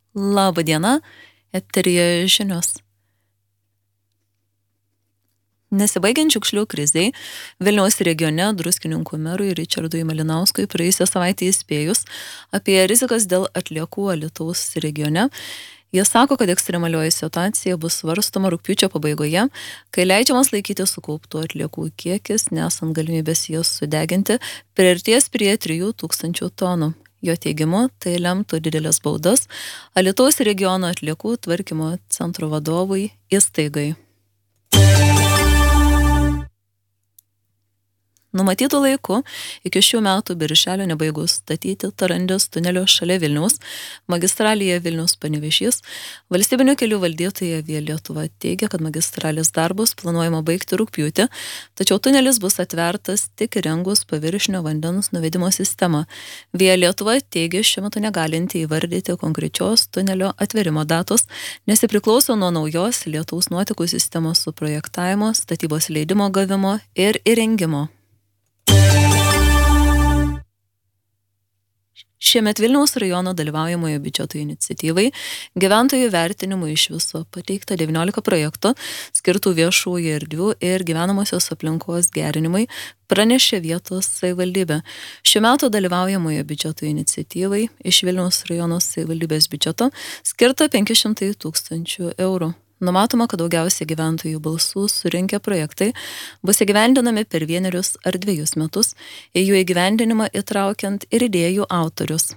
Labą dieną, eteryje žinios. Nesibaigiant šiukšlių krizei, Vilniaus regione Druskininkų merui Ričardui Malinauskui praėjusią savaitę įspėjus apie rizikas dėl atliekų Alytaus regione. Jie sako, kad ekstremalioji situacija bus svarstoma rugpjūčio pabaigoje, kai leidžiamas laikyti sukauptų atliekų kiekis, nesant galimybės jas sudeginti, priartės prie 3000 tonų. Jo teigimu, tai lemtų didelės baudas Alytaus regiono atliekų tvarkymo centro vadovui įstaigai. Numatytų laiku, iki šių metų birželio nebaigus statyti Tarandės tunelio šalia Vilniaus, magistralėje Vilnius-Panevėžys, valstybinių kelių valdytoja Via Lietuva teigia, kad magistralės darbus planuojama baigti rugpjūtį, tačiau tunelis bus atvertas tik įrengus paviršinio vandens nuvedimo sistemą. Via Lietuva teigia šiuo metu negalinti įvardyti konkrečios tunelio atverimo datos, nes ji priklauso nuo naujos lietaus nuotekų sistemos suprojektavimo, statybos leidimo gavimo ir įrengimo. Šiemet Vilniaus rajono dalyvaujamojo biudžeto iniciatyvai gyventojų vertinimui iš viso pateikta 19 projektų skirtų viešųjų erdvių ir gyvenamosios aplinkos gerinimui, pranešė vietos savivaldybė. Šiuo metu dalyvaujamojo biudžeto iniciatyvai iš Vilniaus rajono savivaldybės biudžeto skirta 500 000 eurų. Numatoma, kad daugiausiai gyventojų balsų surinkę projektai bus įgyvendinami per 1 ar 2 metus, į jų įgyvendinimą įtraukiant ir idėjų autorius.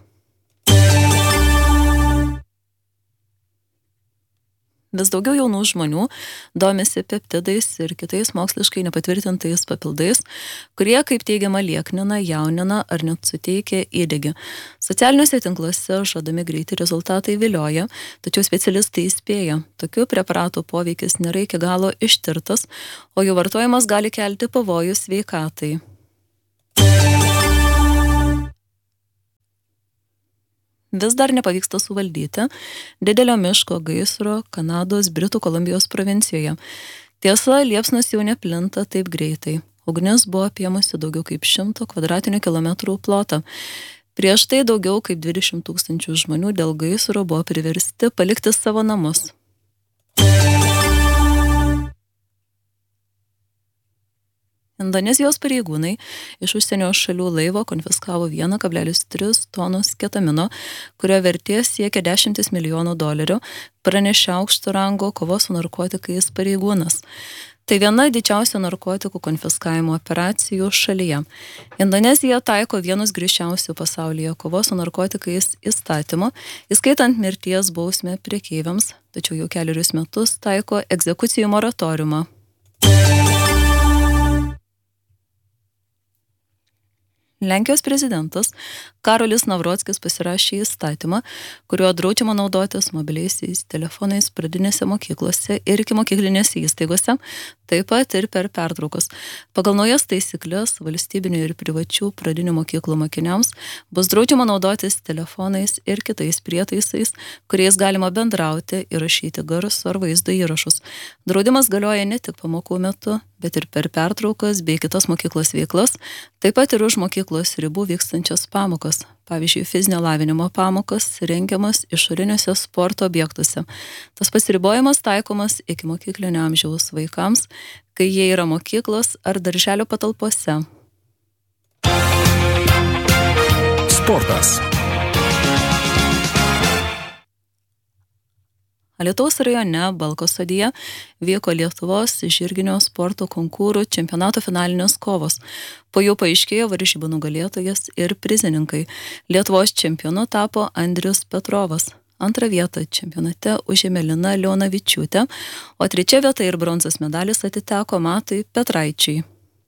Vis daugiau jaunų žmonių domisi peptidais ir kitais moksliškai nepatvirtintais papildais, kurie, kaip teigiama, lieknina, jaunina ar net suteikia įdegį. Socialiniuose tinkluose žadami greiti rezultatai vilioja, tačiau specialistai įspėja, tokių preparatų poveikis nėra iki galo ištirtas, o jų vartojimas gali kelti pavojų sveikatai. Vis dar nepavyksta suvaldyti didelio miško gaisro Kanados Britų Kolumbijos provincijoje. Tiesa, liepsnos jau neplinta taip greitai. Ugnis buvo apėmusi daugiau kaip 100 kvadratinių kilometrų plotą. Prieš tai daugiau kaip 20 000 žmonių dėl gaisro buvo priversti palikti savo namus. Indonezijos pareigūnai iš užsienio šalių laivo konfiskavo 1,3 tonos ketamino, kurio vertė siekia $10 milijonų, pranešė aukšto rango kovos su narkotikais pareigūnas. Tai viena didžiausia narkotikų konfiskavimo operacijų šalyje. Indonezija taiko vienus griežčiausių pasaulyje kovos su narkotikais įstatymų, įskaitant mirties bausmę prekeiviams, tačiau jau 4 metus taiko egzekucijų moratoriumą. Lenkijos prezidentas Karolis Navrockis pasirašė įstatymą, kuriuo draudžiama naudotis mobiliaisiais telefonais pradinėse mokyklose ir ikimokyklinėse įstaigose, taip pat ir per pertraukas. Pagal naujas taisyklės valstybinių ir privačių pradinių mokyklų mokiniams bus draudžiama naudotis telefonais ir kitais prietaisais, kuriais galima bendrauti ir rašyti garso ar vaizdo įrašus. Draudimas galioja ne tik pamokų metu, bet ir per pertraukas bei kitas mokyklos veiklas, taip pat ir už mokyklos ribų vykstančias pamokas, pavyzdžiui, fizinio lavinimo pamokas rengiamas išoriniuose sporto objektuose. Tas pasiribojimas taikomas iki mokyklinio amžiaus vaikams, kai jie yra mokyklos ar darželio patalpose. Sportas. Alytaus rajone Balkosodyje vyko Lietuvos žirginio sporto konkūrų čempionato finalinės kovos. Po jų paaiškėjo varžybų nugalėtojas ir prizininkai. Lietuvos čempionu tapo Andrius Petrovas. Antrą vietą čempionate užėmė Lina Leonavičiūtė, o 3 vieta ir bronzos medalis atiteko Matui Petraičiui.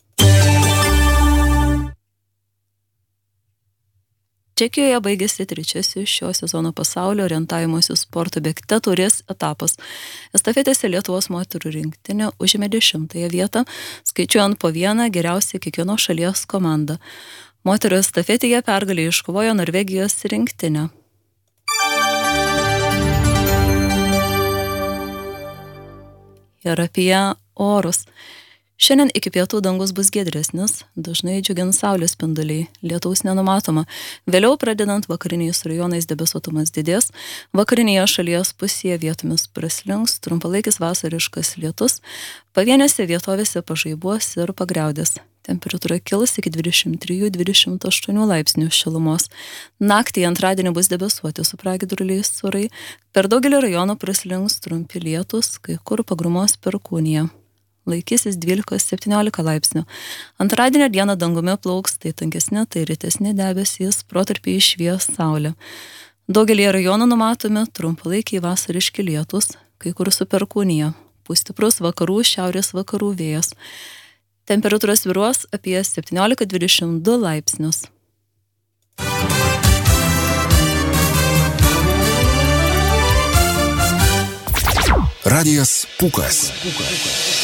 Čekijoje baigėsi 3. šio sezono pasaulio orientavimosi sporto bėgte taurės etapas. Estafetėse Lietuvos moterų rinktinė užėmė 10 vietą, skaičiuojant po 1 geriausią kiekvieno šalies komandą. Moterų estafetėje pergalę iškovojo Norvegijos rinktinė. Ir apie orus. Šiandien iki pietų dangus bus giedresnis, dažnai džiugins saulės spinduliai, lietaus nenumatoma. Vėliau pradedant vakariniais rajonais debesuotumas didės, vakarinėje šalies pusėje vietomis praslinks trumpalaikis vasariškas lietus, pavienėse vietovėse pažaibuos ir pagriaudės. Temperatūra kils iki 23-28 laipsnių šilumos. Naktį antradienį bus debesuoti su pragiedruliais orai, per daugelį rajonų praslinks trumpi lietus, kai kur pagrumos perkūnija. Laikysis 12-17 laipsnių. Antradienio dieną dangumi plauks tai tankesni, tai rytesni debesys, protarpiai švies saulė. Daugelį rajonų numatomi trumpalaikiai vasariški lietus, kai kur su perkūnija. Pūs stiprus vakarų, šiaurės vakarų vėjas. Temperatūra svyruos apie 17-22 laipsnius. Radijas Pūkas.